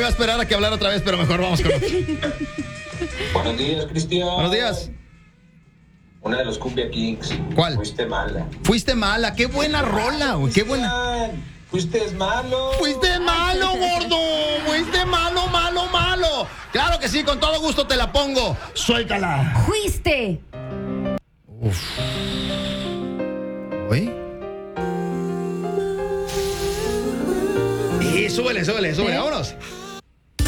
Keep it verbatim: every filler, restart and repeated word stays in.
iba a esperar a que hablara otra vez, pero mejor vamos con otro. Buenos días, Cristian. Buenos días. Una de los Cumbia Kings. ¿Cuál? Fuiste mala. Fuiste mala, qué buena rola, güey, qué buena. Fuiste malo. Fuiste malo, gordo. Fuiste malo, malo, malo. Claro que sí, con todo gusto te la pongo. Suéltala. Fuiste. Uf. ¿Oye? Y súbele, súbele, súbele, vámonos.